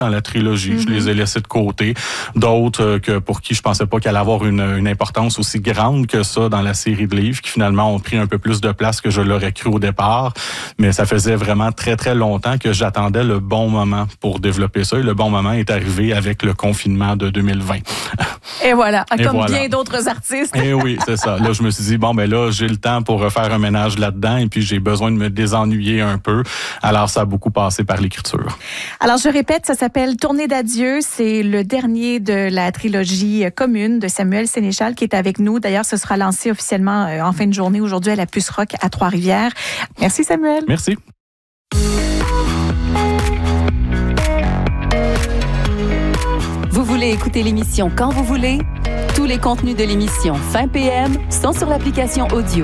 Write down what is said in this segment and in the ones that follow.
dans la trilogie. Je les ai laissés de côté. D'autres que pour qui je pensais pas qu'elle allait avoir une importance aussi grande que ça dans la série de livres, qui finalement ont pris un peu plus de place que je l'aurais cru au départ. Mais ça faisait vraiment très, très longtemps que j'attendais le bon moment pour développer ça. Et le bon moment est arrivé avec le confinement de 2020. Et voilà, comme bien d'autres artistes. Et oui, c'est ça. Là, je me suis dit, bon, ben là, j'ai le temps pour refaire un ménage là-dedans et puis j'ai besoin de me désennuyer un peu. Alors, ça a beaucoup passé par l'écriture. Alors, je répète, ça s'appelle Tournée d'adieu. C'est le dernier de la trilogie commune de Samuel Sénéchal qui est avec nous. D'ailleurs, ce sera lancé officiellement en fin de journée aujourd'hui à la Puce Rock à Trois-Rivières. Merci, Samuel. Merci. Vous voulez écouter l'émission quand vous voulez? Tous les contenus de l'émission Fin PM sont sur l'application audio.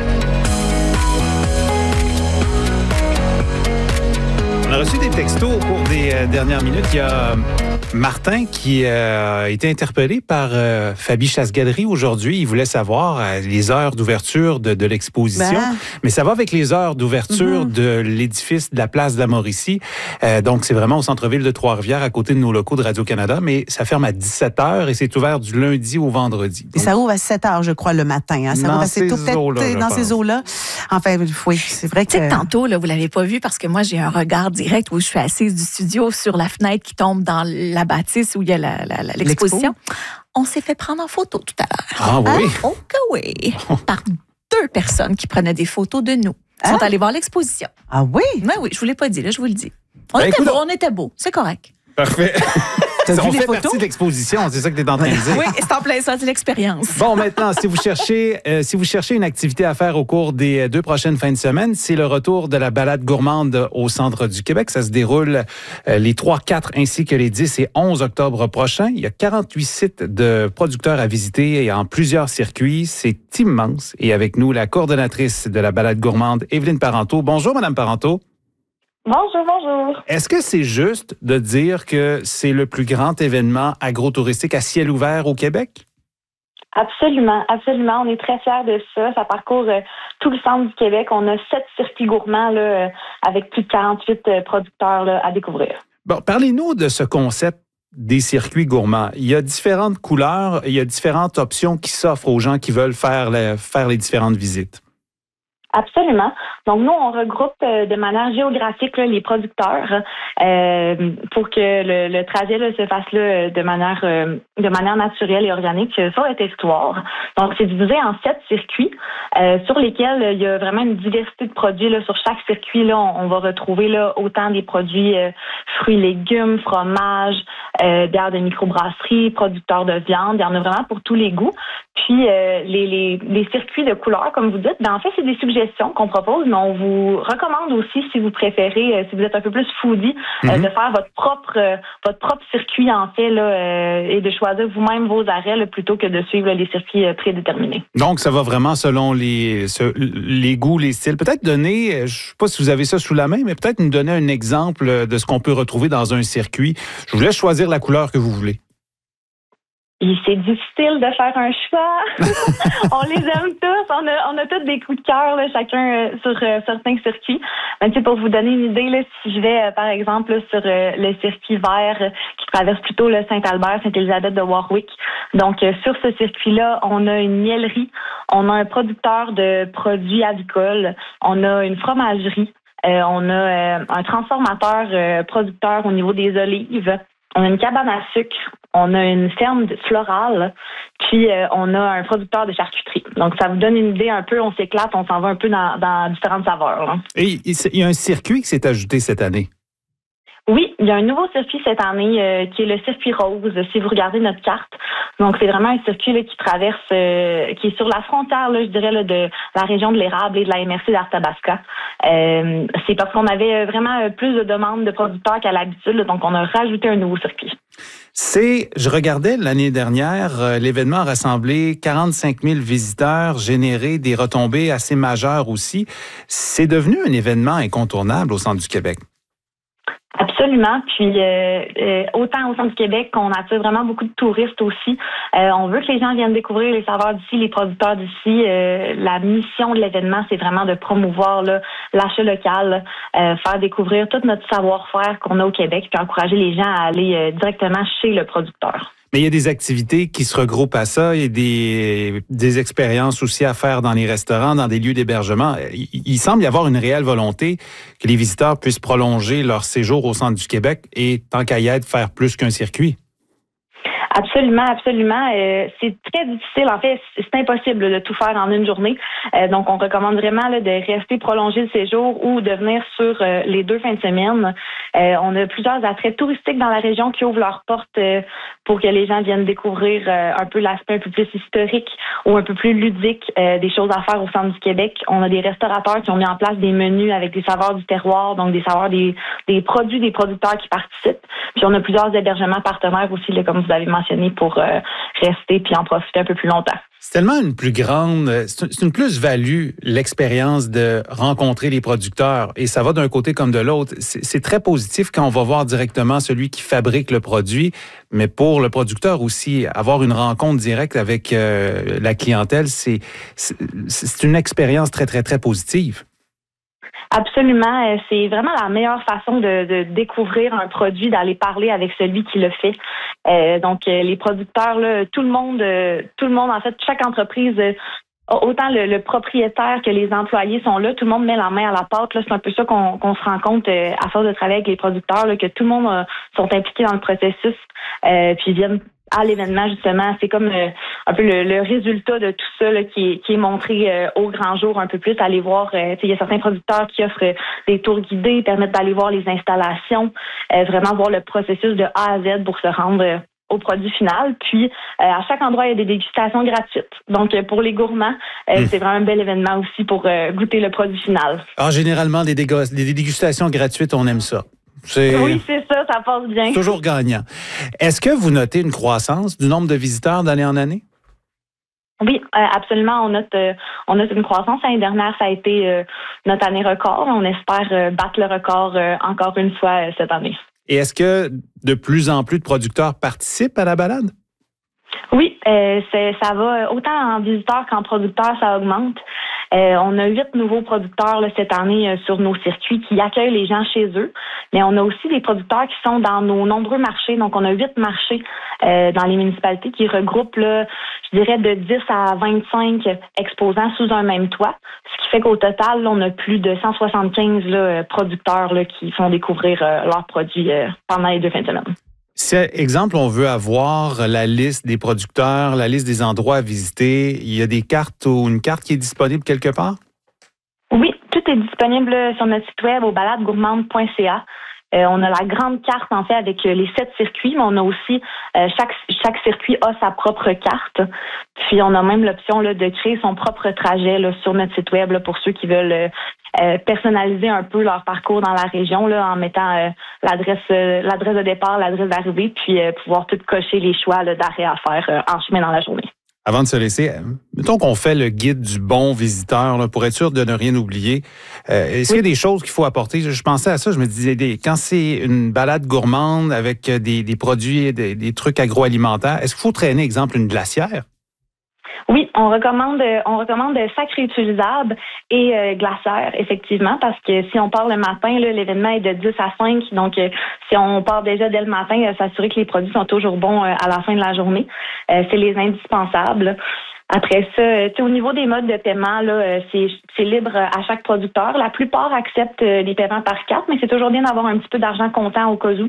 On a reçu des textos au cours des dernières minutes. Il y a Martin qui a été interpellé par Fabi Chasse-Galerie aujourd'hui. Il voulait savoir les heures d'ouverture de l'exposition. Mais ça va avec les heures d'ouverture de l'édifice de la place de la Mauricie. Donc, c'est vraiment au centre-ville de Trois-Rivières, à côté de nos locaux de Radio-Canada. Mais ça ferme à 17h et c'est ouvert du lundi au vendredi. Donc, et ça ouvre à 7h, je crois, le matin. Hein? Ça ouvre dans ces eaux-là. Enfin, oui, c'est vrai que... Tu sais que tantôt, là, vous l'avez pas vu parce que moi, j'ai un regard direct où je suis assise du studio sur la fenêtre qui tombe dans la bâtisse où il y a l'exposition. On s'est fait prendre en photo tout à l'heure. Ah oui? Oh que oui! Par 2 personnes qui prenaient des photos de nous. Ils sont allés voir l'exposition. Ah oui? Oui, je vous l'ai pas dit, là, je vous le dis. On était beau, c'est correct. Parfait. On fait partie de l'exposition, c'est ça que tu es en train de dire. Oui, c'est en plein ça, c'est l'expérience. Bon, maintenant, si vous cherchez une activité à faire au cours des 2 prochaines fins de semaine, c'est le retour de la balade gourmande au centre du Québec. Ça se déroule les 3, 4 ainsi que les 10 et 11 octobre prochains. Il y a 48 sites de producteurs à visiter et en plusieurs circuits. C'est immense. Et avec nous, la coordonnatrice de la balade gourmande, Évelyne Parenteau. Bonjour, Madame Parenteau. Bonjour. Est-ce que c'est juste de dire que c'est le plus grand événement agro-touristique à ciel ouvert au Québec? Absolument. On est très fiers de ça. Ça parcourt tout le centre du Québec. On a 7 circuits gourmands là, avec plus de 48 producteurs là, à découvrir. Bon, parlez-nous de ce concept des circuits gourmands. Il y a différentes couleurs, il y a différentes options qui s'offrent aux gens qui veulent faire les différentes visites. Absolument. Donc, nous, on regroupe de manière géographique là, les producteurs pour que le trajet là, se fasse là, de manière naturelle et organique sur le territoire. Donc, c'est divisé en 7 circuits sur lesquels il y a vraiment une diversité de produits. Là, sur chaque circuit, là, on va retrouver là, autant des produits fruits, légumes, fromages, bières de microbrasserie, producteurs de viande. Il y en a vraiment pour tous les goûts. Puis, les circuits de couleurs, comme vous dites, en fait, c'est des suggestions qu'on propose, mais on vous recommande aussi, si vous préférez, si vous êtes un peu plus foodie, de faire votre propre circuit, en fait, là, et de choisir vous-même vos arrêts là, plutôt que de suivre là, les circuits prédéterminés. Donc, ça va vraiment selon les goûts, les styles. Peut-être donner, je ne sais pas si vous avez ça sous la main, mais peut-être nous donner un exemple de ce qu'on peut retrouver dans un circuit. Je vous laisse choisir la couleur que vous voulez. Et c'est difficile de faire un choix. On les aime tous. On a tous des coups de cœur, là, chacun sur certains circuits. Mais, pour vous donner une idée, là, si je vais, par exemple, là, sur le circuit vert qui traverse plutôt le Saint-Albert, Sainte-Élisabeth de Warwick. Donc, sur ce circuit-là, on a une miellerie, on a un producteur de produits avicoles, on a une fromagerie, on a un transformateur producteur au niveau des olives. On a une cabane à sucre, on a une ferme florale, puis on a un producteur de charcuterie. Donc, ça vous donne une idée un peu, on s'éclate, on s'en va un peu dans différentes saveurs. Là. Et il y a un circuit qui s'est ajouté cette année. Oui, il y a un nouveau circuit cette année qui est le circuit rose, si vous regardez notre carte. Donc, c'est vraiment un circuit là, qui traverse, qui est sur la frontière, là, je dirais, là, de la région de l'érable et de la MRC d'Arthabasca. C'est parce qu'on avait vraiment plus de demandes de producteurs qu'à l'habitude, là, donc on a rajouté un nouveau circuit. Je regardais l'année dernière, l'événement a rassemblé 45 000 visiteurs, généré des retombées assez majeures aussi. C'est devenu un événement incontournable au centre du Québec. Absolument. Puis autant au centre du Québec qu'on attire vraiment beaucoup de touristes aussi. On veut que les gens viennent découvrir les saveurs d'ici, les producteurs d'ici. La mission de l'événement, c'est vraiment de promouvoir l'achat local, faire découvrir tout notre savoir-faire qu'on a au Québec, puis encourager les gens à aller directement chez le producteur. Mais il y a des activités qui se regroupent à ça. Il y a des expériences aussi à faire dans les restaurants, dans des lieux d'hébergement. Il semble y avoir une réelle volonté que les visiteurs puissent prolonger leur séjour au centre du Québec et, tant qu'à y être, faire plus qu'un circuit. Absolument, absolument. C'est très difficile. En fait, c'est impossible de tout faire en une journée. Donc, on recommande vraiment de rester prolonger le séjour ou de venir sur les 2 fins de semaine. On a plusieurs attraits touristiques dans la région qui ouvrent leurs portes pour que les gens viennent découvrir un peu l'aspect un peu plus historique ou un peu plus ludique des choses à faire au centre du Québec. On a des restaurateurs qui ont mis en place des menus avec des saveurs du terroir, donc des saveurs des produits des producteurs qui participent. Puis on a plusieurs hébergements partenaires aussi, là, comme vous avez mentionné, pour rester puis en profiter un peu plus longtemps. C'est tellement une plus grande, c'est une plus-value, l'expérience de rencontrer les producteurs. Et ça va d'un côté comme de l'autre. C'est très positif quand on va voir directement celui qui fabrique le produit, mais pour le producteur aussi, avoir une rencontre directe avec la clientèle, c'est une expérience très, très, très positive. Absolument. C'est vraiment la meilleure façon de découvrir un produit, d'aller parler avec celui qui le fait. Donc, les producteurs, là, tout le monde, en fait, chaque entreprise, autant le propriétaire que les employés sont là, tout le monde met la main à la pâte. Là, c'est un peu ça qu'on se rend compte à force de travailler avec les producteurs, là, que tout le monde sont impliqués dans le processus, puis viennent à l'événement, justement. C'est comme un peu le résultat de tout ça là, qui est montré au grand jour un peu plus. Aller voir, il y a certains producteurs qui offrent des tours guidés, permettent d'aller voir les installations, vraiment voir le processus de A à Z pour se rendre au produit final. Puis, à chaque endroit, il y a des dégustations gratuites. Donc, pour les gourmands, c'est vraiment un bel événement aussi pour goûter le produit final. Alors, généralement, des dégustations gratuites, on aime ça. Oui, c'est ça, ça passe bien. Toujours gagnant. Est-ce que vous notez une croissance du nombre de visiteurs d'année en année? Oui, absolument. On note une croissance. L'année dernière, ça a été notre année record. On espère battre le record encore une fois cette année. Et est-ce que de plus en plus de producteurs participent à la balade? Oui, ça va autant en visiteurs qu'en producteurs, ça augmente. On a 8 nouveaux producteurs là, cette année sur nos circuits qui accueillent les gens chez eux. Mais on a aussi des producteurs qui sont dans nos nombreux marchés. Donc, on a 8 marchés dans les municipalités qui regroupent, là, je dirais, de 10 à 25 exposants sous un même toit. Ce qui fait qu'au total, là, on a plus de 175 là, producteurs là, qui font découvrir leurs produits pendant les 2 fins de semaine. Si, exemple, on veut avoir la liste des producteurs, la liste des endroits à visiter, il y a des cartes ou une carte qui est disponible quelque part? Oui, tout est disponible sur notre site web au baladegourmande.ca. On a la grande carte, en fait, avec les 7 circuits, mais on a aussi, chaque circuit a sa propre carte. Puis, on a même l'option là, de créer son propre trajet là, sur notre site web là, pour ceux qui veulent personnaliser un peu leur parcours dans la région là, en mettant l'adresse de départ, l'adresse d'arrivée, puis pouvoir tout cocher les choix là, d'arrêt à faire en chemin dans la journée. Avant de se laisser, mettons qu'on fait le guide du bon visiteur là, pour être sûr de ne rien oublier. Est-ce qu'il y a des choses qu'il faut apporter? Je pensais à ça, je me disais, quand c'est une balade gourmande avec des produits, des trucs agroalimentaires, est-ce qu'il faut traîner, exemple, une glacière? Oui, on recommande sacs réutilisables et glacières, effectivement, parce que si on part le matin, là, l'événement est de 10 à 5, donc si on part déjà dès le matin, s'assurer que les produits sont toujours bons à la fin de la journée. C'est les indispensables. Après ça, au niveau des modes de paiement, là, c'est libre à chaque producteur. La plupart acceptent les paiements par carte, mais c'est toujours bien d'avoir un petit peu d'argent comptant au cas où.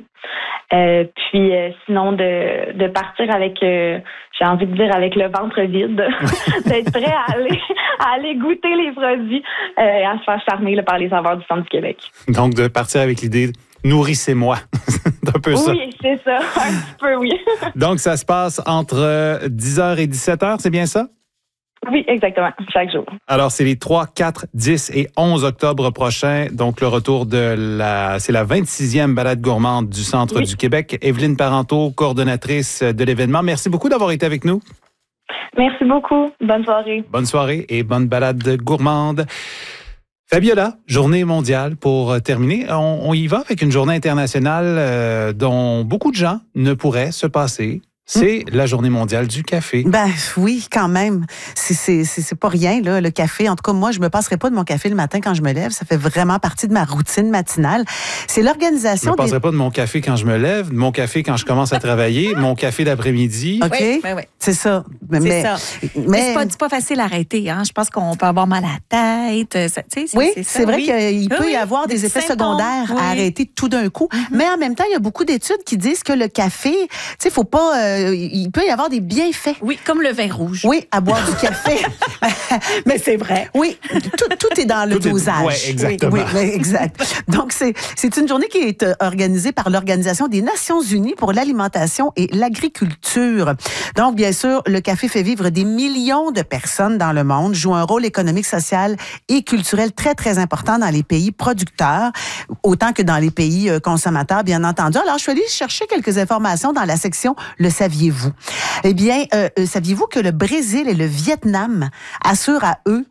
Puis sinon, de partir avec, j'ai envie de dire, avec le ventre vide, d'être prêt à aller goûter les produits et à se faire charmer là, par les saveurs du centre du Québec. Donc, de partir avec l'idée nourrissez-moi. C'est un peu ça. Oui, c'est ça. Un petit peu, oui. Donc, ça se passe entre 10h et 17h, c'est bien ça? Oui, exactement. Chaque jour. Alors, c'est les 3, 4, 10 et 11 octobre prochains. Donc, le retour c'est la 26e balade gourmande du Centre du Québec. Evelyne Parenteau, coordonnatrice de l'événement. Merci beaucoup d'avoir été avec nous. Merci beaucoup. Bonne soirée. Bonne soirée et bonne balade gourmande. Fabiola, journée mondiale pour terminer. On y va avec une journée internationale dont beaucoup de gens ne pourraient se passer. C'est la journée mondiale du café. Ben oui, quand même. C'est pas rien, là, le café. En tout cas, moi, je me passerai pas de mon café le matin quand je me lève. Ça fait vraiment partie de ma routine matinale. C'est l'organisation. Je me passerai pas de mon café quand je me lève, de mon café quand je commence à travailler, mon café d'après-midi. OK? Oui. C'est ça. Mais c'est pas facile à arrêter. Hein? Je pense qu'on peut avoir mal à la tête. C'est vrai qu'il peut y avoir des effets secondaires à arrêter tout d'un coup. Mais en même temps, il y a beaucoup d'études qui disent que le café, tu sais, faut pas... il peut y avoir des bienfaits. Oui, comme le vin rouge. Oui, à boire du café. Mais c'est vrai. Oui, tout est dans le dosage. Oui, exactement. Oui, exact. Donc, c'est une journée qui est organisée par l'Organisation des Nations Unies pour l'alimentation et l'agriculture. Donc, bien sûr, le café fait vivre des millions de personnes dans le monde, joue un rôle économique, social et culturel très, très important dans les pays producteurs, autant que dans les pays consommateurs, bien entendu. Alors, je suis allée chercher quelques informations dans la section « Le saviez-vous ». Eh bien, saviez-vous que le Brésil et le Vietnam assurent à eux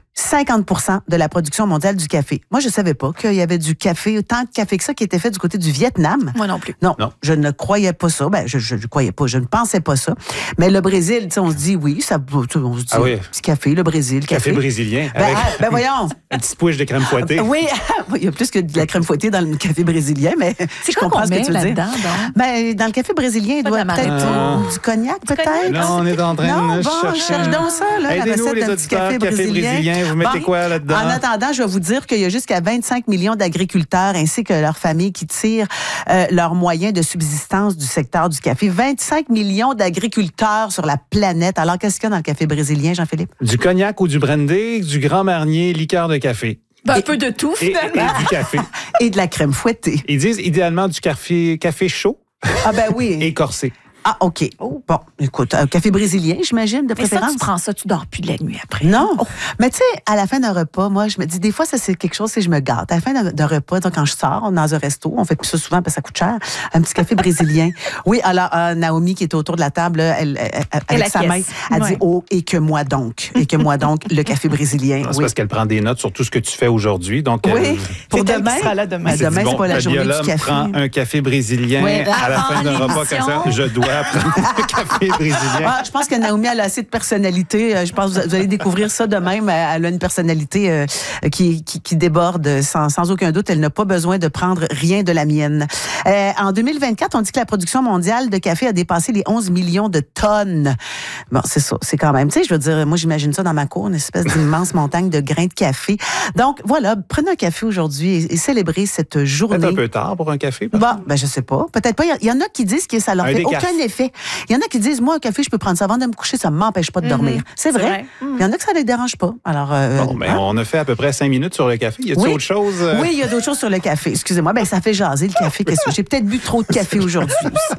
50% de la production mondiale du café. Moi, je savais pas qu'il y avait du café, tant de café que ça qui était fait du côté du Vietnam. Moi non plus. Non. Je ne croyais pas ça. Ben, je ne croyais pas, je ne pensais pas ça. Mais le Brésil, tu sais, on se dit oui, on se dit petit café, le Brésil, café brésilien. Ben voyons. Une petite pouche de crème fouettée. Oui, il y a plus que de la crème fouettée dans le café brésilien, mais je comprends ce que tu veux dire. Ben, dans le café brésilien, il doit peut-être du cognac, peut-être. Non, on est en train de chercher. Cherche donc ça, là, la recette d'un petit café brésilien. Vous mettez quoi là-dedans? En attendant, je vais vous dire qu'il y a jusqu'à 25 millions d'agriculteurs ainsi que leurs familles qui tirent leurs moyens de subsistance du secteur du café. 25 millions d'agriculteurs sur la planète. Alors, qu'est-ce qu'il y a dans le café brésilien, Jean-Philippe? Du cognac ou du brandy, du Grand Marnier, liqueur de café. Un peu de tout, finalement. Et du café. Et de la crème fouettée. Ils disent idéalement du café chaud. Ah ben oui. Et corsé. Ah, OK. Bon, écoute, un café brésilien, j'imagine, de préférence. Mais ça, tu prends ça, tu dors plus de la nuit après. Non. Mais tu sais, à la fin d'un repas, moi, je me dis, des fois, ça, c'est quelque chose, c'est je me gâte. À la fin d'un repas, donc, quand je sors dans un resto, on fait plus ça souvent parce que ça coûte cher, un petit café brésilien. Oui, alors, Naomi, qui était autour de la table, elle avec sa main, elle dit, oh, et que moi donc, le café brésilien. C'est parce qu'elle prend des notes sur tout ce que tu fais aujourd'hui. Donc, oui, pour demain. Sera là demain. Demain, c'est pas la journée du café. Prend un café brésilien à la fin d'un repas comme ça. Je dois prendre un café brésilien. Ah, je pense que Naomi, elle a assez de personnalité. Je pense que vous allez découvrir ça de même. Elle a une personnalité qui déborde sans aucun doute. Elle n'a pas besoin de prendre rien de la mienne. En 2024, on dit que la production mondiale de café a dépassé les 11 millions de tonnes. Bon, c'est ça. C'est quand même, tu sais, je veux dire, moi, j'imagine ça dans ma cour, une espèce d'immense montagne de grains de café. Donc, voilà, prenez un café aujourd'hui et célébrez cette journée. Peut-être un peu tard pour un café. Bon, ben, je sais pas. Peut-être pas. Il y en a qui disent que ça leur fait aucun effet. Il y en a qui disent, moi, un café, je peux prendre ça avant de me coucher, ça ne m'empêche pas de dormir. C'est vrai. Il y en a que ça ne les dérange pas. Alors, bon, mais on a fait à peu près 5 minutes sur le café. Y a-t-il autre chose? Oui, il y a d'autres choses sur le café. Excusez-moi, ben ça fait jaser le café. J'ai peut-être bu trop de café aujourd'hui.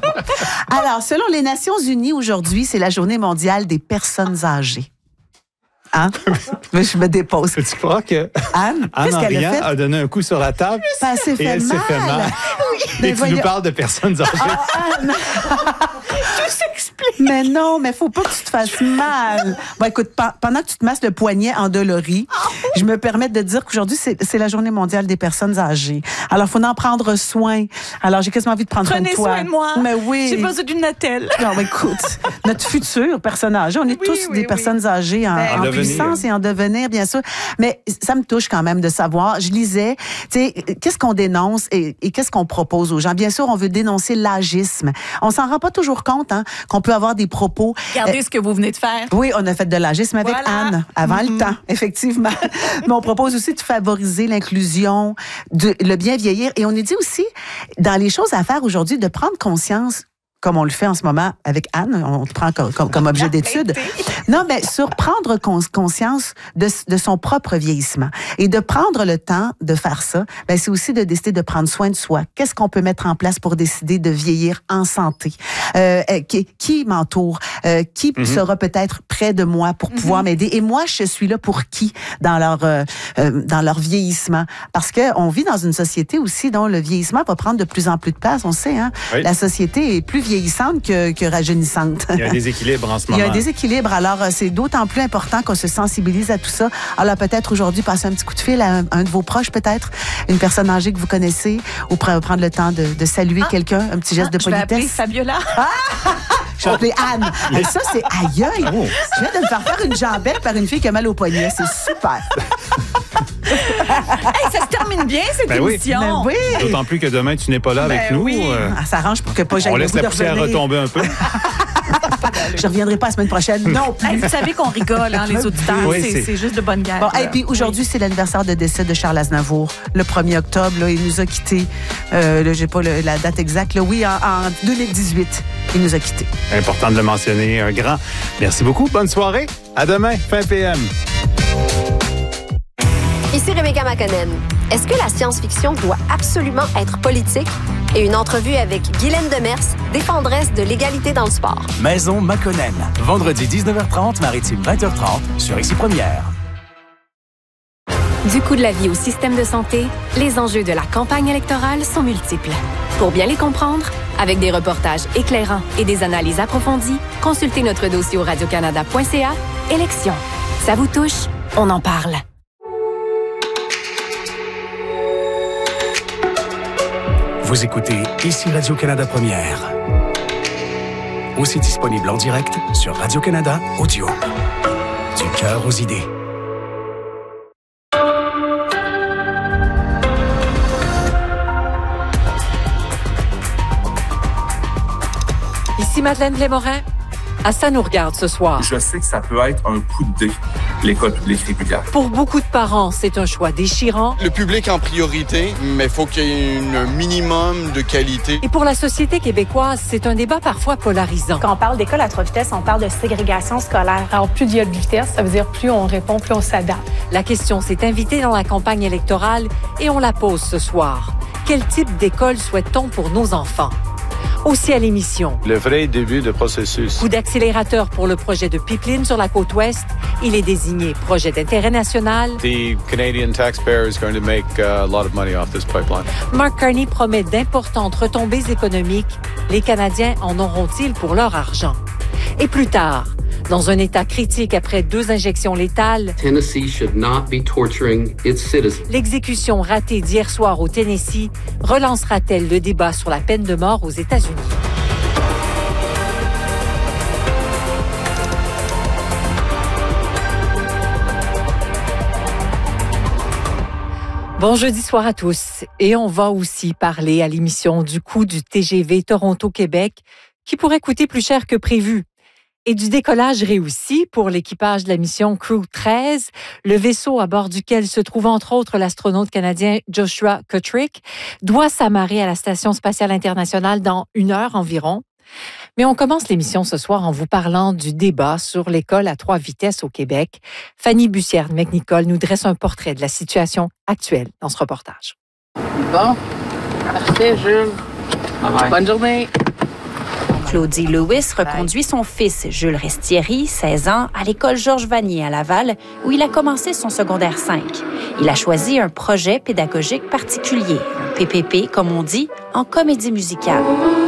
Alors, selon les Nations Unies, aujourd'hui, c'est la journée mondiale des personnes âgées. Hein? Je me dépose. Tu crois que Anne a donné un coup sur la table et elle s'est fait mal. Et tu nous parles de personnes âgées. Anne. Tout s'explique. Mais non, mais faut pas que tu te fasses mal. Bon, écoute, pendant que tu te masses le poignet endolori, je me permets de dire qu'aujourd'hui, c'est la journée mondiale des personnes âgées. Alors, il faut en prendre soin. Alors, j'ai quasiment envie de prendre soin de toi. Prenez soin de moi. Mais oui. J'ai besoin d'une attelle. Non, mais écoute, notre futur personne âgée, on est tous des personnes âgées en puissance et en devenir, bien sûr. Mais ça me touche quand même de savoir. Je lisais, tu sais, qu'est-ce qu'on dénonce et qu'est-ce qu'on propose aux gens. Bien sûr, on veut dénoncer l'agisme. On s'en rend pas toujours compte, hein, qu'on peut avoir des propos. Regardez ce que vous venez de faire. Oui, on a fait de l'agisme avec Anne, avant le temps, effectivement. Mais on propose aussi de favoriser l'inclusion, le bien vieillir. Et on est dit aussi, dans les choses à faire aujourd'hui, de prendre conscience, comme on le fait en ce moment avec Anne, on le prend comme objet d'étude. Non, mais sur prendre conscience de son propre vieillissement. Et de prendre le temps de faire ça, ben c'est aussi de décider de prendre soin de soi. Qu'est-ce qu'on peut mettre en place pour décider de vieillir en santé? Qui m'entoure? Qui sera peut-être près de moi pour pouvoir m'aider? Et moi, je suis là pour qui dans leur vieillissement? Parce qu'on vit dans une société aussi dont le vieillissement va prendre de plus en plus de place. On sait, hein? Oui. La société est plus vieillissante vieillissante que rajeunissante. Il y a un déséquilibre en ce moment. Il y a un déséquilibre. Alors, c'est d'autant plus important qu'on se sensibilise à tout ça. Alors, peut-être aujourd'hui, passer un petit coup de fil à un de vos proches, peut-être, une personne âgée que vous connaissez, ou prendre le temps de saluer quelqu'un, un petit geste de politesse. Je vais appeler Fabiola. Je vais appeler Anne. Et ça, c'est aïe aïe. Je viens de me faire une jambette par une fille qui a mal au poignet. C'est super. Hey, ça se termine bien, cette émission. Ben oui. D'autant plus que demain, tu n'es pas là avec nous. Oui. Ça s'arrange pour que pas j'aille On laisse la poussière retomber un peu. Je reviendrai pas la semaine prochaine. Non. Hey, vous savez qu'on rigole, hein, les auditeurs. Oui, c'est juste de bonne guerre. Bon, et puis aujourd'hui, c'est l'anniversaire de décès de Charles Aznavour. Le 1er octobre, là, il nous a quittés. J'ai pas la date exacte. Là, oui, en 2018, il nous a quittés. Important de le mentionner. Un grand merci beaucoup. Bonne soirée. À demain, fin PM. Ici Rebecca McConnell. Est-ce que la science-fiction doit absolument être politique? Et une entrevue avec Guylaine Demers, défendresse de l'égalité dans le sport. Maison McConnell. Vendredi 19h30, maritime 20h30, sur Ici Première. Du coût de la vie au système de santé, les enjeux de la campagne électorale sont multiples. Pour bien les comprendre, avec des reportages éclairants et des analyses approfondies, consultez notre dossier au radiocanada.ca. Élections. Ça vous touche? On en parle. Vous écoutez Ici Radio-Canada Première. Aussi disponible en direct sur Radio-Canada Audio. Du cœur aux idées. Ici Madeleine Lémorin. Assa nous regarde ce soir. Je sais que ça peut être un coup de dé, l'école publique régulière. Pour beaucoup de parents, c'est un choix déchirant. Le public en priorité, mais il faut qu'il y ait un minimum de qualité. Et pour la société québécoise, c'est un débat parfois polarisant. Quand on parle d'école à 3 vitesses, on parle de ségrégation scolaire. Alors, plus il y a de vitesse, ça veut dire plus on répond, plus on s'adapte. La question s'est invitée dans la campagne électorale et on la pose ce soir. Quel type d'école souhaite-t-on pour nos enfants? Aussi à l'émission. Le vrai début de processus. Coup d'accélérateur pour le projet de pipeline sur la côte ouest. Il est désigné projet d'intérêt national. The Canadian taxpayer is going to make a lot of money off this pipeline. Mark Carney promet d'importantes retombées économiques. Les Canadiens en auront-ils pour leur argent? Et plus tard, dans un état critique après 2 injections létales, Tennessee should not be torturing its citizens. L'exécution ratée d'hier soir au Tennessee relancera-t-elle le débat sur la peine de mort aux États-Unis? Bon jeudi soir à tous. Et on va aussi parler à l'émission du coût du TGV Toronto-Québec qui pourrait coûter plus cher que prévu. Et du décollage réussi pour l'équipage de la mission Crew 13, le vaisseau à bord duquel se trouve entre autres l'astronaute canadien Joshua Kutrick, doit s'amarrer à la Station spatiale internationale dans 1 heure environ. Mais on commence l'émission ce soir en vous parlant du débat sur l'école à 3 vitesses au Québec. Fanny Bussière-McNicol nous dresse un portrait de la situation actuelle dans ce reportage. Bon, parfait, Jules. Bye-bye. Bonne journée. Claudie Lewis reconduit son fils, Jules Restieri, 16 ans, à l'école Georges Vanier à Laval, où il a commencé son secondaire 5. Il a choisi un projet pédagogique particulier, un PPP, comme on dit, en comédie musicale.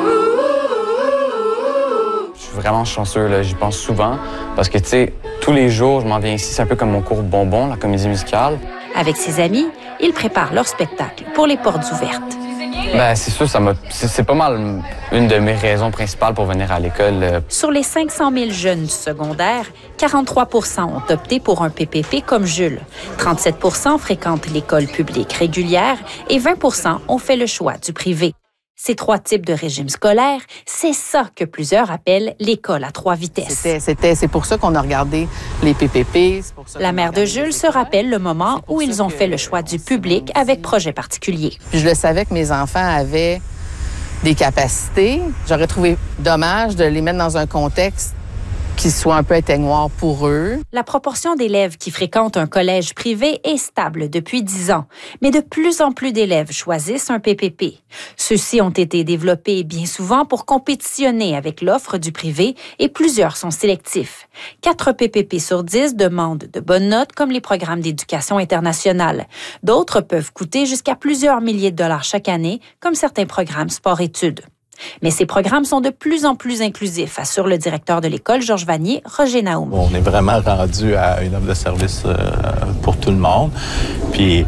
Je suis vraiment chanceux, là. J'y pense souvent, parce que, tu sais, tous les jours, je m'en viens ici, c'est un peu comme mon cours bonbon, la comédie musicale. Avec ses amis, ils préparent leur spectacle pour les portes ouvertes. Ben, c'est sûr, c'est pas mal une de mes raisons principales pour venir à l'école. Sur les 500 000 jeunes du secondaire, 43 % ont opté pour un PPP comme Jules. 37 % fréquentent l'école publique régulière et 20 % ont fait le choix du privé. Ces 3 types de régimes scolaires, c'est ça que plusieurs appellent l'école à 3 vitesses. C'est pour ça qu'on a regardé les PPP. La mère de Jules se rappelle le moment où ils ont fait le choix du public avec projet particulier. Puis je le savais que mes enfants avaient des capacités. J'aurais trouvé dommage de les mettre dans un contexte qui soit un peu éteignoir pour eux. La proportion d'élèves qui fréquentent un collège privé est stable depuis 10 ans, mais de plus en plus d'élèves choisissent un PPP. Ceux-ci ont été développés bien souvent pour compétitionner avec l'offre du privé et plusieurs sont sélectifs. 4 PPP sur 10 demandent de bonnes notes comme les programmes d'éducation internationale. D'autres peuvent coûter jusqu'à plusieurs milliers de dollars chaque année, comme certains programmes sport-études. Mais ces programmes sont de plus en plus inclusifs, assure le directeur de l'école, Georges Vanier, Roger Naoum. On est vraiment rendu à une offre de service pour tout le monde. Puis,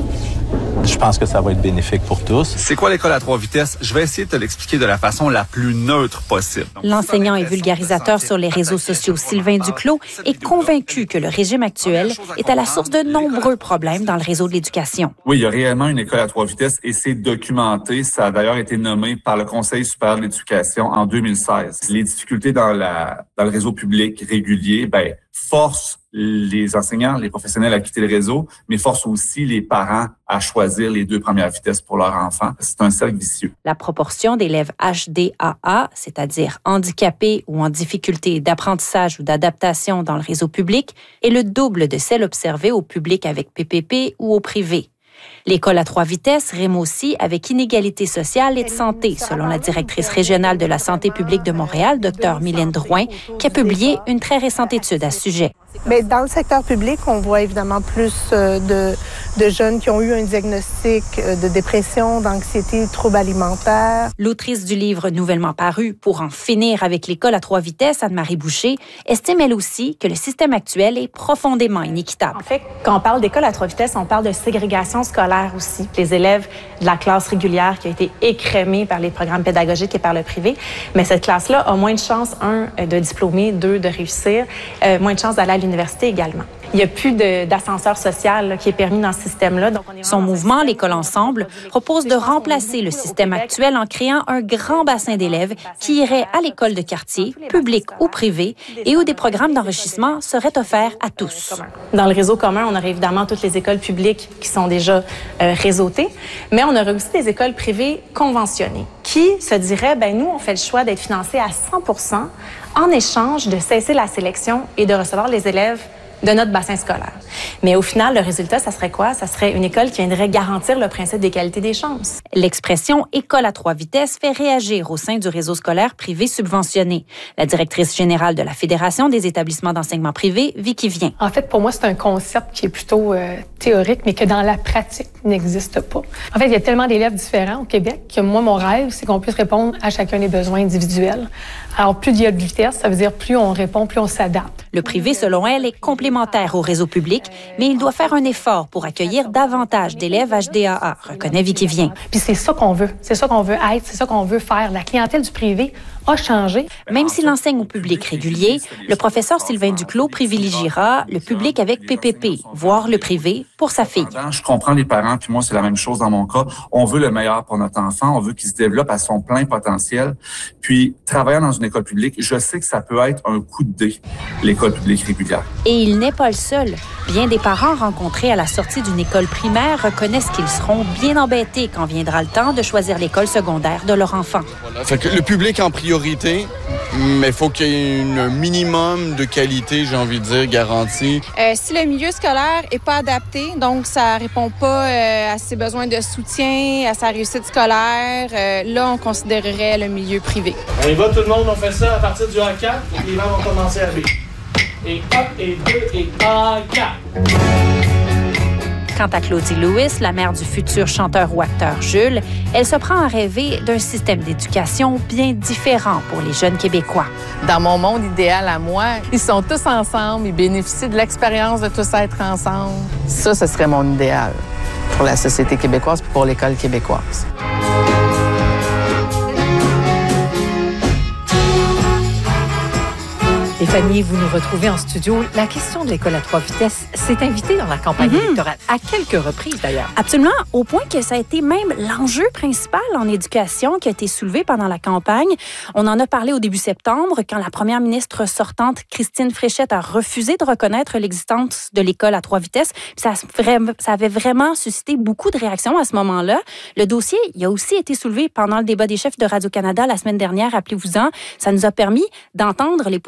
je pense que ça va être bénéfique pour tous. C'est quoi l'école à 3 vitesses? Je vais essayer de te l'expliquer de la façon la plus neutre possible. L'enseignant et vulgarisateur sur les réseaux sociaux Sylvain Duclos est convaincu que le régime actuel est à la source de nombreux problèmes dans le réseau de l'éducation. Oui, il y a réellement une école à 3 vitesses et c'est documenté. Ça a d'ailleurs été nommé par le Conseil supérieur de l'éducation en 2016. Les difficultés dans le réseau public régulier, forcent les enseignants, les professionnels à quitter le réseau, mais forcent aussi les parents à choisir les 2 premières vitesses pour leur enfant. C'est un cercle vicieux. La proportion d'élèves HDAA, c'est-à-dire handicapés ou en difficulté d'apprentissage ou d'adaptation dans le réseau public, est le double de celle observée au public avec PPP ou au privé. L'école à 3 vitesses rime aussi avec inégalité sociale et de santé, selon la directrice régionale de la santé publique de Montréal, Dr Mylène Drouin, qui a publié une très récente étude à ce sujet. Mais dans le secteur public, on voit évidemment plus de jeunes qui ont eu un diagnostic de dépression, d'anxiété, de troubles alimentaires. L'autrice du livre nouvellement paru « Pour en finir avec l'école à 3 vitesses », Anne-Marie Boucher, estime elle aussi que le système actuel est profondément inéquitable. En fait, quand on parle d'école à 3 vitesses, on parle de ségrégation scolaire aussi. Les élèves de la classe régulière qui a été écrémée par les programmes pédagogiques et par le privé, mais cette classe-là a moins de chances, 1, de diplômer, 2, de réussir, moins de chances d'aller à l'université également. Il n'y a plus d'ascenseur social qui est permis dans ce système-là. Son mouvement, l'École Ensemble, propose de remplacer le système actuel en créant un grand bassin d'élèves qui iraient à l'école de quartier, publique ou privée, et où des programmes d'enrichissement seraient offerts à tous. Dans le réseau commun, on aurait évidemment toutes les écoles publiques qui sont déjà réseautées, mais on aurait aussi des écoles privées conventionnées qui se diraient, nous, on fait le choix d'être financés à 100% en échange de cesser la sélection et de recevoir les élèves de notre bassin scolaire. Mais au final, le résultat, ça serait quoi? Ça serait une école qui viendrait garantir le principe d'égalité des chances. L'expression « école à 3 vitesses » fait réagir au sein du réseau scolaire privé subventionné. La directrice générale de la Fédération des établissements d'enseignement privé, Vicky Vien. En fait, pour moi, c'est un concept qui est plutôt théorique, mais que dans la pratique n'existe pas. En fait, il y a tellement d'élèves différents au Québec que moi, mon rêve, c'est qu'on puisse répondre à chacun des besoins individuels. Alors, plus il y a de vitesse, ça veut dire plus on répond, plus on s'adapte. Le privé, selon elle, est complémentaire au réseau public, mais il doit faire un effort pour accueillir davantage d'élèves HDAA, reconnaît Vicky Vien. Puis c'est ça qu'on veut. C'est ça qu'on veut être, c'est ça qu'on veut faire. La clientèle du privé a changé. Même s'il enseigne au public régulier, le professeur Sylvain Duclos privilégiera le public avec PPP, voire le privé, pour sa fille. Je comprends les parents, puis moi, c'est la même chose dans mon cas. On veut le meilleur pour notre enfant, on veut qu'il se développe à son plein potentiel. Puis, travaillant dans une école publique, je sais que ça peut être un coup de dé, l'école publique régulière. Et il n'est pas le seul. Bien des parents rencontrés à la sortie d'une école primaire reconnaissent qu'ils seront bien embêtés quand viendra le temps de choisir l'école secondaire de leur enfant. Voilà. Fait que le public en priorité, mais il faut qu'il y ait un minimum de qualité, j'ai envie de dire, garantie. Si le milieu scolaire n'est pas adapté, donc ça répond pas à ses besoins de soutien, à sa réussite scolaire, là, on considérerait le milieu privé. On y va tout le monde, on fait ça à partir du A4, et les gens vont commencer à vivre. Et 1, et 2, et A4. Quant à Claudie Lewis, la mère du futur chanteur ou acteur Jules, elle se prend à rêver d'un système d'éducation bien différent pour les jeunes Québécois. Dans mon monde idéal à moi, ils sont tous ensemble, ils bénéficient de l'expérience de tous être ensemble. Ça, ce serait mon idéal pour la société québécoise et pour l'école québécoise. Stéphanie, vous nous retrouvez en studio. La question de l'école à 3 vitesses s'est invitée dans la campagne électorale, à quelques reprises d'ailleurs. Absolument, au point que ça a été même l'enjeu principal en éducation qui a été soulevé pendant la campagne. On en a parlé au début septembre, quand la première ministre sortante, Christine Fréchette, a refusé de reconnaître l'existence de l'école à 3 vitesses. Puis ça avait vraiment suscité beaucoup de réactions à ce moment-là. Le dossier, il a aussi été soulevé pendant le débat des chefs de Radio-Canada la semaine dernière, rappelez-vous-en. Ça nous a permis d'entendre les positions des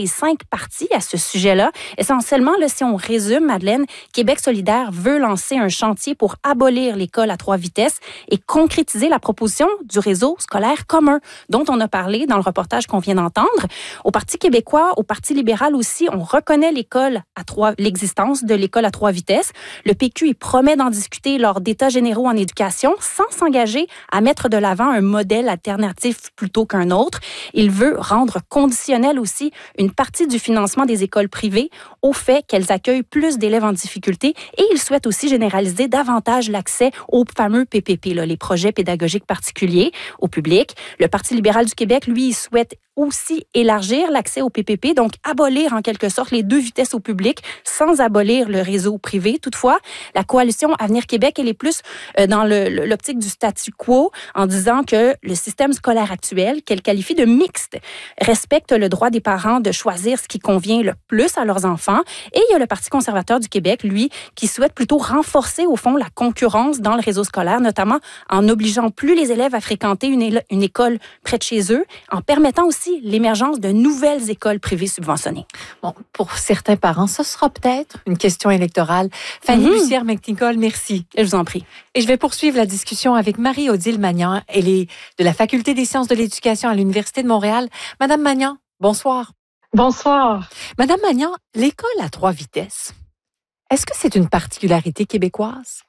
5 partis à ce sujet-là. Essentiellement, là, si on résume, Madeleine, Québec solidaire veut lancer un chantier pour abolir l'école à 3 vitesses et concrétiser la proposition du réseau scolaire commun dont on a parlé dans le reportage qu'on vient d'entendre. Au Parti québécois, au Parti libéral aussi, on reconnaît l'existence de l'école à 3 vitesses. Le PQ, il promet d'en discuter lors d'états généraux en éducation sans s'engager à mettre de l'avant un modèle alternatif plutôt qu'un autre. Il veut rendre conditionnel aussi une partie du financement des écoles privées au fait qu'elles accueillent plus d'élèves en difficulté et il souhaite aussi généraliser davantage l'accès aux fameux PPP, là, les projets pédagogiques particuliers au public. Le Parti libéral du Québec, lui, il souhaite aussi élargir l'accès au PPP, donc abolir en quelque sorte les 2 vitesses au public sans abolir le réseau privé. Toutefois, la coalition Avenir Québec, elle est plus dans l'optique du statu quo en disant que le système scolaire actuel, qu'elle qualifie de mixte, respecte le droit des parents de choisir ce qui convient le plus à leurs enfants. Et il y a le Parti conservateur du Québec, lui, qui souhaite plutôt renforcer, au fond, la concurrence dans le réseau scolaire, notamment en obligeant plus les élèves à fréquenter une école près de chez eux, en permettant aussi l'émergence de nouvelles écoles privées subventionnées. Bon, pour certains parents, ce sera peut-être une question électorale. Fanny Bussière-McNicol, merci. Je vous en prie. Et je vais poursuivre la discussion avec Marie-Odile Magnan. Elle est de la Faculté des sciences de l'éducation à l'Université de Montréal. Madame Magnan, bonsoir. Bonsoir. Madame Magnan, l'école à 3 vitesses, est-ce que c'est une particularité québécoise?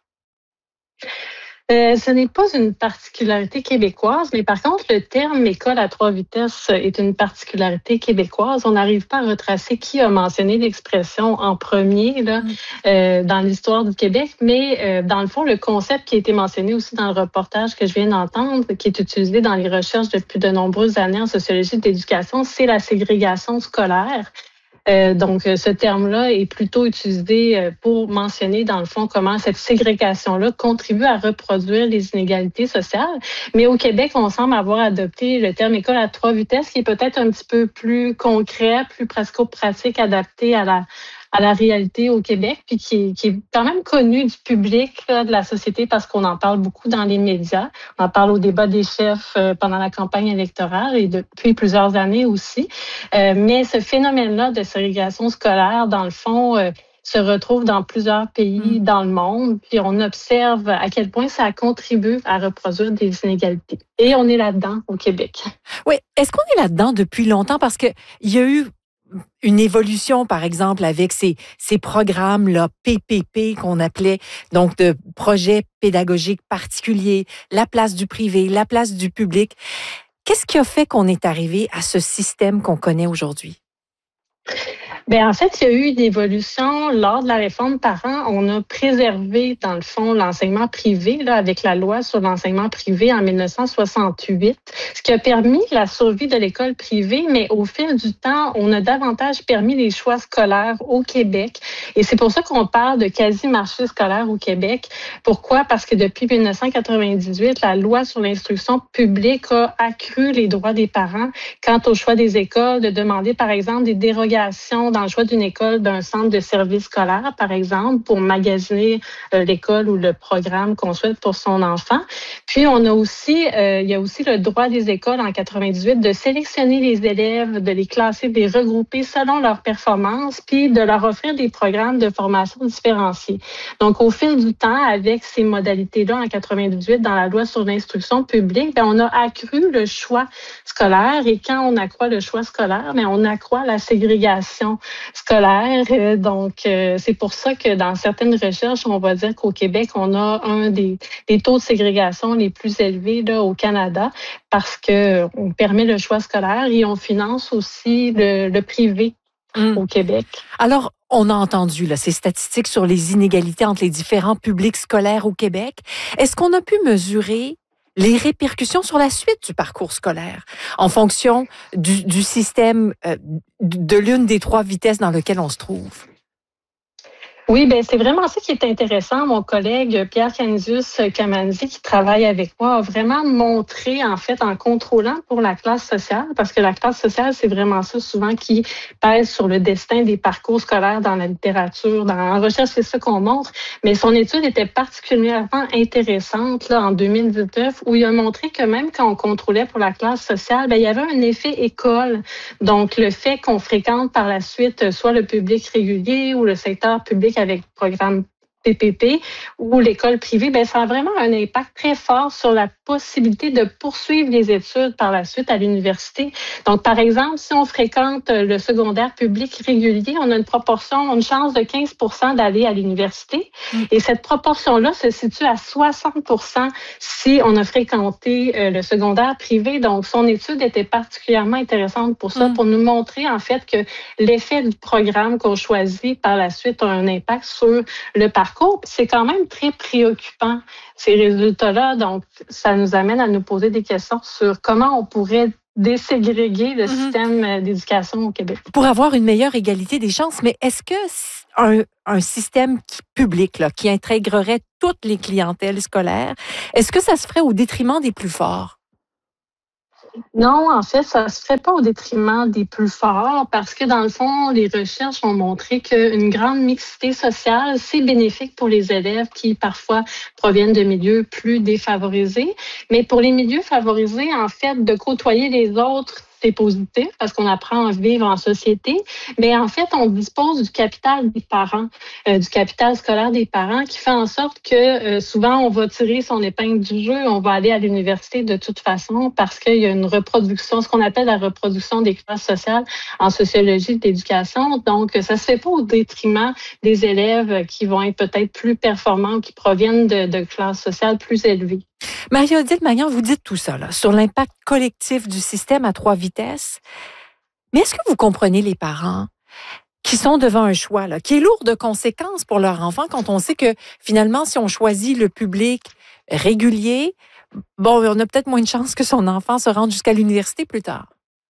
Ce n'est pas une particularité québécoise, mais par contre, le terme école à 3 vitesses est une particularité québécoise. On n'arrive pas à retracer qui a mentionné l'expression en premier là, dans l'histoire du Québec, mais dans le fond, le concept qui a été mentionné aussi dans le reportage que je viens d'entendre, qui est utilisé dans les recherches depuis de nombreuses années en sociologie de l'éducation, c'est la ségrégation scolaire. Donc, ce terme-là est plutôt utilisé pour mentionner, dans le fond, comment cette ségrégation-là contribue à reproduire les inégalités sociales. Mais au Québec, on semble avoir adopté le terme école à 3 vitesses, qui est peut-être un petit peu plus concret, plus pratico-pratique, adapté à la réalité au Québec, puis qui est quand même connu du public, là, de la société, parce qu'on en parle beaucoup dans les médias. On en parle au débat des chefs pendant la campagne électorale et depuis plusieurs années aussi. Mais ce phénomène-là de ségrégation scolaire, dans le fond, se retrouve dans plusieurs pays dans le monde, puis on observe à quel point ça contribue à reproduire des inégalités. Et on est là-dedans au Québec. Oui, est-ce qu'on est là-dedans depuis longtemps? Parce que il y a eu une évolution, par exemple, avec ces programmes-là, PPP, qu'on appelait, donc de projets pédagogiques particuliers, la place du privé, la place du public. Qu'est-ce qui a fait qu'on est arrivé à ce système qu'on connaît aujourd'hui? Bien, en fait, il y a eu une évolution lors de la réforme Parent. On a préservé, dans le fond, l'enseignement privé là, avec la loi sur l'enseignement privé en 1968, ce qui a permis la survie de l'école privée, mais au fil du temps, on a davantage permis les choix scolaires au Québec. Et c'est pour ça qu'on parle de quasi-marché scolaire au Québec. Pourquoi? Parce que depuis 1998, la loi sur l'instruction publique a accru les droits des parents quant au choix des écoles, de demander, par exemple, des dérogations dans le choix d'une école, d'un centre de service scolaire, par exemple, pour magasiner l'école ou le programme qu'on souhaite pour son enfant. Puis, on a aussi, il y a aussi le droit des écoles en 98 de sélectionner les élèves, de les classer, de les regrouper selon leurs performances, puis de leur offrir des programmes de formation différenciés. Donc, au fil du temps, avec ces modalités-là en 98 dans la loi sur l'instruction publique, bien, on a accru le choix scolaire. Et quand on accroît le choix scolaire, bien, on accroît la ségrégation scolaire. Donc, c'est pour ça que dans certaines recherches, on va dire qu'au Québec, on a un des taux de ségrégation les plus élevés là, au Canada parce qu'on permet le choix scolaire et on finance aussi le privé au Québec. Alors, on a entendu là, ces statistiques sur les inégalités entre les différents publics scolaires au Québec. Est-ce qu'on a pu mesurer les répercussions sur la suite du parcours scolaire en fonction du système de l'une des 3 vitesses dans lequel on se trouve? Oui, ben c'est vraiment ça qui est intéressant. Mon collègue Pierre Canisius-Camanzi, qui travaille avec moi, a vraiment montré, en fait, en contrôlant pour la classe sociale, parce que la classe sociale, c'est vraiment ça souvent qui pèse sur le destin des parcours scolaires dans la littérature. Dans la recherche, c'est ça qu'on montre. Mais son étude était particulièrement intéressante là, en 2019, où il a montré que même quand on contrôlait pour la classe sociale, ben, il y avait un effet école. Donc, le fait qu'on fréquente par la suite soit le public régulier ou le secteur public avec programme PPP ou l'école privée, ben ça a vraiment un impact très fort sur la possibilité de poursuivre les études par la suite à l'université. Donc, par exemple, si on fréquente le secondaire public régulier, on a une chance de 15% d'aller à l'université. Et cette proportion-là se situe à 60% si on a fréquenté le secondaire privé. Donc, son étude était particulièrement intéressante pour ça, pour nous montrer en fait que l'effet du programme qu'on choisit par la suite a un impact sur le parcours. C'est quand même très préoccupant, ces résultats-là. Donc, ça nous amène à nous poser des questions sur comment on pourrait déségréguer le système d'éducation au Québec. Pour avoir une meilleure égalité des chances, mais est-ce que un système public là, qui intégrerait toutes les clientèles scolaires, est-ce que ça se ferait au détriment des plus forts? Non, en fait, ça se fait pas au détriment des plus forts parce que, dans le fond, les recherches ont montré qu'une grande mixité sociale, c'est bénéfique pour les élèves qui, parfois, proviennent de milieux plus défavorisés. Mais pour les milieux favorisés, en fait, de côtoyer les autres, c'est positif parce qu'on apprend à vivre en société. Mais en fait, on dispose du capital des parents, du capital scolaire des parents qui fait en sorte que souvent, on va tirer son épingle du jeu. On va aller à l'université de toute façon parce qu'il y a une reproduction, ce qu'on appelle la reproduction des classes sociales en sociologie de l'éducation. Donc, ça se fait pas au détriment des élèves qui vont être peut-être plus performants ou qui proviennent de classes sociales plus élevées. Marie-Odile Magnan, vous dites tout ça là, sur l'impact collectif du système à 3 vitesses. Mais est-ce que vous comprenez les parents qui sont devant un choix là, qui est lourd de conséquences pour leur enfant quand on sait que finalement, si on choisit le public régulier, bon, on a peut-être moins de chances que son enfant se rende jusqu'à l'université plus tard?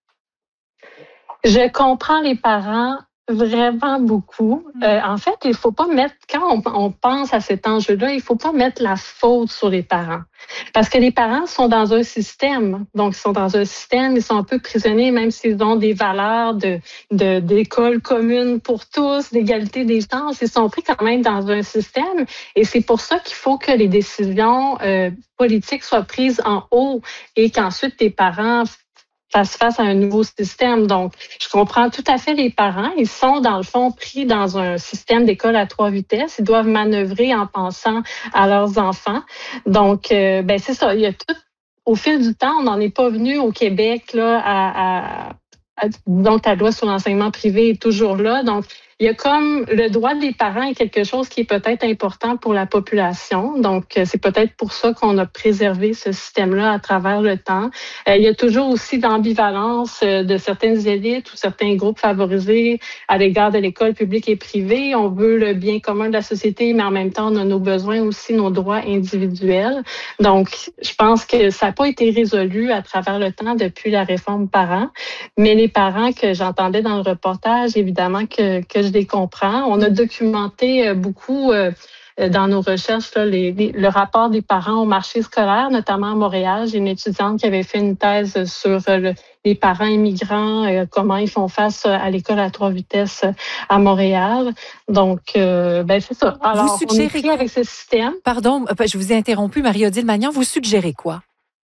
Je comprends les parents vraiment beaucoup. En fait, il faut pas mettre, quand on pense à cet enjeu-là, il faut pas mettre la faute sur les parents. Parce que les parents sont dans un système. Donc, ils sont dans un système, ils sont un peu prisonniers, même s'ils ont des valeurs d'école commune pour tous, d'égalité des chances. Ils sont pris quand même dans un système. Et c'est pour ça qu'il faut que les décisions politiques soient prises en haut et qu'ensuite les parents fassent face à un nouveau système. Donc, je comprends tout à fait les parents. Ils sont, dans le fond, pris dans un système d'école à 3 vitesses. Ils doivent manœuvrer en pensant à leurs enfants. Donc, c'est ça. Il y a tout. Au fil du temps, on n'en est pas venu au Québec là donc, la loi sur l'enseignement privé est toujours là. Donc, il y a comme le droit des parents est quelque chose qui est peut-être important pour la population. Donc, c'est peut-être pour ça qu'on a préservé ce système-là à travers le temps. Il y a toujours aussi d'ambivalence de certaines élites ou certains groupes favorisés à l'égard de l'école publique et privée. On veut le bien commun de la société, mais en même temps, on a nos besoins aussi, nos droits individuels. Donc, je pense que ça n'a pas été résolu à travers le temps depuis la réforme parents. Mais les parents que j'entendais dans le reportage, évidemment que je les comprends. On a documenté beaucoup dans nos recherches là, le rapport des parents au marché scolaire, notamment à Montréal. J'ai une étudiante qui avait fait une thèse sur les parents immigrants, comment ils font face à l'école à 3 vitesses à Montréal. Donc, c'est ça. Alors, on est pris avec ce système. Pardon, je vous ai interrompu, Marie-Odile Magnan. Vous suggérez quoi?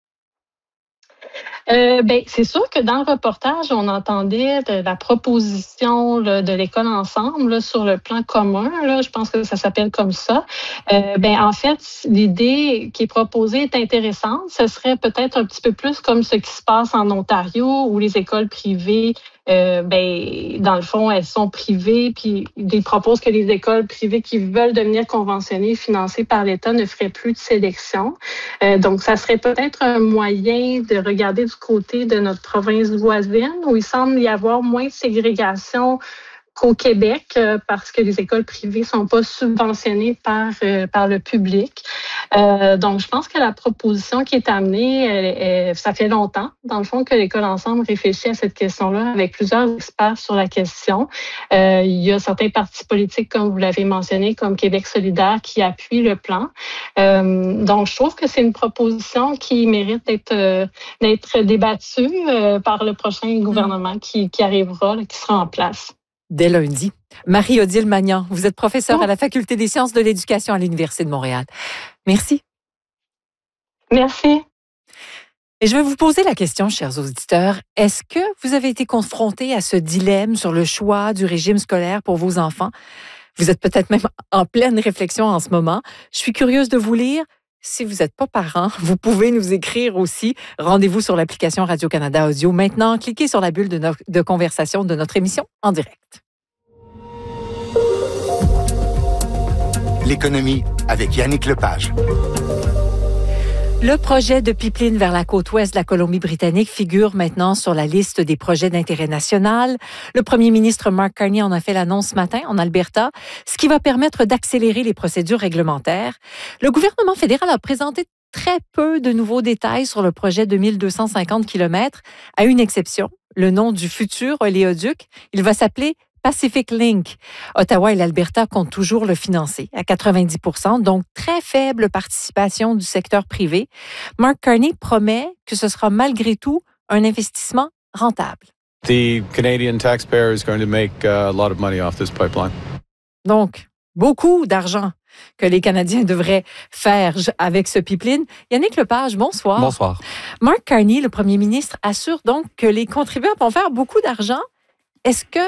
C'est sûr que dans le reportage, on entendait de la proposition là, de l'école ensemble là, sur le plan commun. Là, je pense que ça s'appelle comme ça. En fait, l'idée qui est proposée est intéressante. Ce serait peut-être un petit peu plus comme ce qui se passe en Ontario, où les écoles privées dans le fond, elles sont privées, puis ils proposent que les écoles privées qui veulent devenir conventionnées, financées par l'État, ne feraient plus de sélection. Donc, ça serait peut-être un moyen de regarder du côté de notre province voisine, où il semble y avoir moins de ségrégation qu'au Québec, parce que les écoles privées sont pas subventionnées par le public. Donc, je pense que la proposition qui est amenée, ça fait longtemps, dans le fond, que l'École Ensemble réfléchit à cette question-là avec plusieurs experts sur la question. Il y a certains partis politiques, comme vous l'avez mentionné, comme Québec solidaire, qui appuient le plan. Donc, je trouve que c'est une proposition qui mérite d'être débattue par le prochain gouvernement qui arrivera, qui sera en place. Dès lundi. Marie-Odile Magnan, vous êtes professeure à la Faculté des sciences de l'éducation à l'Université de Montréal. Merci. Merci. Et je vais vous poser la question, chers auditeurs. Est-ce que vous avez été confrontés à ce dilemme sur le choix du régime scolaire pour vos enfants? Vous êtes peut-être même en pleine réflexion en ce moment. Je suis curieuse de vous lire. Si vous n'êtes pas parent, vous pouvez nous écrire aussi. Rendez-vous sur l'application Radio-Canada Audio. Maintenant, cliquez sur la bulle de conversation de notre émission en direct. L'économie avec Yannick Lepage. Le projet de pipeline vers la côte ouest de la Colombie-Britannique figure maintenant sur la liste des projets d'intérêt national. Le premier ministre Mark Carney en a fait l'annonce ce matin en Alberta, ce qui va permettre d'accélérer les procédures réglementaires. Le gouvernement fédéral a présenté très peu de nouveaux détails sur le projet de 1250 km, à une exception, le nom du futur oléoduc. Il va s'appeler Pacific Link. Ottawa et l'Alberta comptent toujours le financer à 90%, donc très faible participation du secteur privé. Mark Carney promet que ce sera malgré tout un investissement rentable. The Canadian taxpayer is going to make a lot of money off this pipeline. Donc, beaucoup d'argent que les Canadiens devraient faire avec ce pipeline. Yannick Lepage, bonsoir. Bonsoir. Mark Carney, le premier ministre, assure donc que les contribuables vont faire beaucoup d'argent. Est-ce que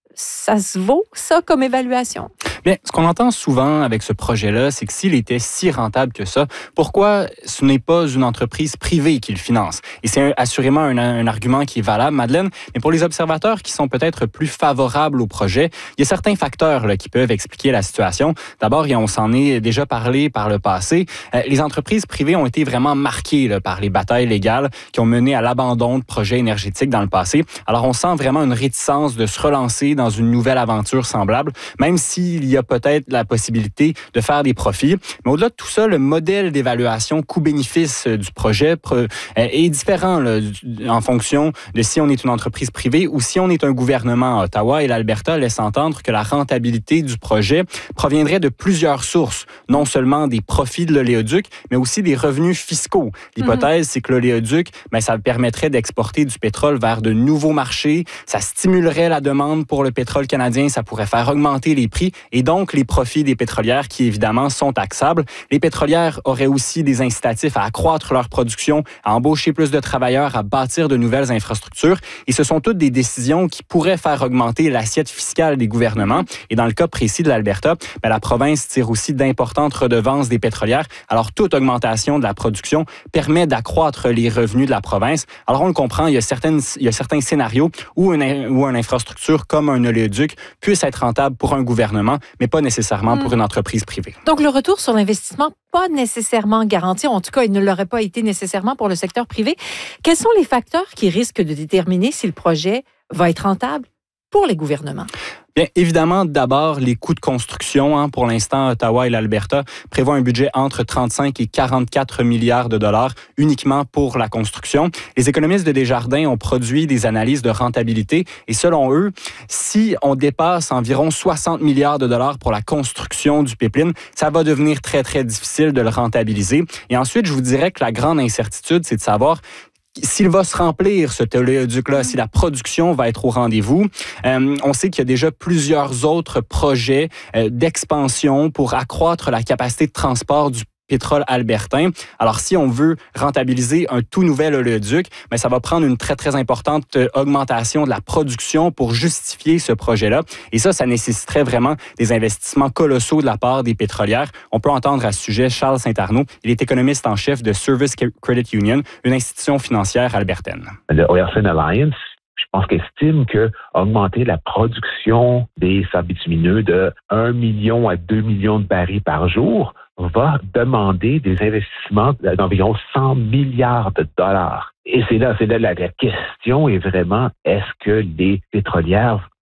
ça se vaut, ça, comme évaluation? Bien, ce qu'on entend souvent avec ce projet-là, c'est que s'il était si rentable que ça, pourquoi ce n'est pas une entreprise privée qui le finance? Et c'est assurément un argument qui est valable, Madeleine. Mais pour les observateurs qui sont peut-être plus favorables au projet, il y a certains facteurs là, qui peuvent expliquer la situation. D'abord, on s'en est déjà parlé par le passé. Les entreprises privées ont été vraiment marquées là, par les batailles légales qui ont mené à l'abandon de projets énergétiques dans le passé. Alors, on sent vraiment une réticence de se relancer dans une nouvelle aventure semblable, même s'il y a peut-être la possibilité de faire des profits. Mais au-delà de tout ça, le modèle d'évaluation coût-bénéfice du projet est différent là, en fonction de si on est une entreprise privée ou si on est un gouvernement à Ottawa. Et l'Alberta laisse entendre que la rentabilité du projet proviendrait de plusieurs sources, non seulement des profits de l'oléoduc, mais aussi des revenus fiscaux. L'hypothèse, c'est que l'oléoduc, ça permettrait d'exporter du pétrole vers de nouveaux marchés, ça stimulerait la demande pour le pétrole canadien, ça pourrait faire augmenter les prix et donc les profits des pétrolières qui, évidemment, sont taxables. Les pétrolières auraient aussi des incitatifs à accroître leur production, à embaucher plus de travailleurs, à bâtir de nouvelles infrastructures. Et ce sont toutes des décisions qui pourraient faire augmenter l'assiette fiscale des gouvernements. Et dans le cas précis de l'Alberta, la province tire aussi d'importantes redevances des pétrolières. Alors, toute augmentation de la production permet d'accroître les revenus de la province. Alors, on le comprend, il y a certains scénarios où une infrastructure comme un oléoduc puisse être rentable pour un gouvernement, mais pas nécessairement pour une entreprise privée. Donc, le retour sur l'investissement, pas nécessairement garanti. En tout cas, il ne l'aurait pas été nécessairement pour le secteur privé. Quels sont les facteurs qui risquent de déterminer si le projet va être rentable pour les gouvernements? Bien, évidemment, d'abord, les coûts de construction. Pour l'instant, Ottawa et l'Alberta prévoient un budget entre 35 et 44 milliards de dollars uniquement pour la construction. Les économistes de Desjardins ont produit des analyses de rentabilité et selon eux, si on dépasse environ 60 milliards de dollars pour la construction du pipeline, ça va devenir très, très difficile de le rentabiliser. Et ensuite, je vous dirais que la grande incertitude, c'est de savoir s'il va se remplir, ce oléoduc-là, si la production va être au rendez-vous. On sait qu'il y a déjà plusieurs autres projets d'expansion pour accroître la capacité de transport du pétrole albertain. Alors, si on veut rentabiliser un tout nouvel oléoduc, ça va prendre une très, très importante augmentation de la production pour justifier ce projet-là. Et ça nécessiterait vraiment des investissements colossaux de la part des pétrolières. On peut entendre à ce sujet Charles Saint-Arnaud. Il est économiste en chef de Service Credit Union, une institution financière albertaine. Le Oilsin Alliance, je pense qu'il estime qu'augmenter la production des sables bitumineux de 1 million à 2 millions de barils par jour va demander des investissements d'environ 100 milliards de dollars. Et c'est là la question est vraiment, est-ce que les pétrolières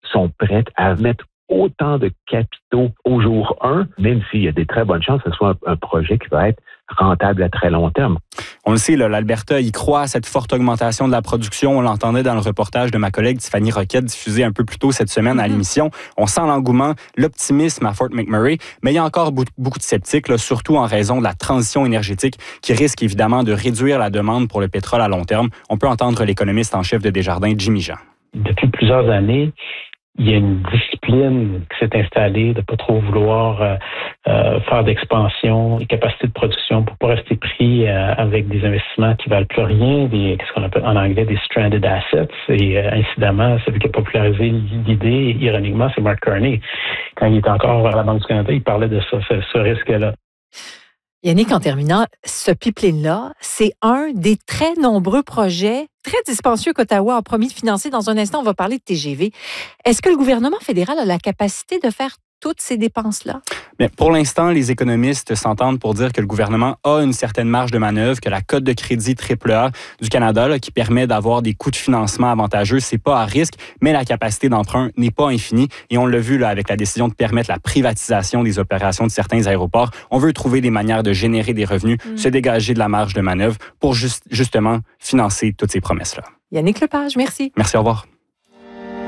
sont prêtes à mettre autant de capitaux au jour 1, même s'il y a des très bonnes chances que ce soit un projet qui va être rentable à très long terme. On le sait, l'Alberta y croit à cette forte augmentation de la production. On l'entendait dans le reportage de ma collègue Tiffany Roquette, diffusé un peu plus tôt cette semaine à l'émission. On sent l'engouement, l'optimisme à Fort McMurray, mais il y a encore beaucoup de sceptiques, surtout en raison de la transition énergétique qui risque évidemment de réduire la demande pour le pétrole à long terme. On peut entendre l'économiste en chef de Desjardins, Jimmy Jean. Depuis plusieurs années, il y a une discipline qui s'est installée de pas trop vouloir faire d'expansion, des capacités de production pour pas rester pris avec des investissements qui valent plus rien, ce qu'on appelle en anglais des stranded assets. Et incidemment, celui qui a popularisé l'idée, ironiquement, c'est Mark Carney. Quand il était encore à la Banque du Canada, il parlait de ça, ce risque-là. Yannick, en terminant, ce pipeline-là, c'est un des très nombreux projets très dispendieux qu'Ottawa a promis de financer. Dans un instant, on va parler de TGV. Est-ce que le gouvernement fédéral a la capacité de faire toutes ces dépenses-là? Mais pour l'instant, les économistes s'entendent pour dire que le gouvernement a une certaine marge de manœuvre, que la cote de crédit AAA du Canada, qui permet d'avoir des coûts de financement avantageux, c'est pas à risque, mais la capacité d'emprunt n'est pas infinie. Et on l'a vu avec la décision de permettre la privatisation des opérations de certains aéroports. On veut trouver des manières de générer des revenus, se dégager de la marge de manœuvre pour justement financer toutes ces promesses-là. Yannick Lepage, merci. Merci, au revoir.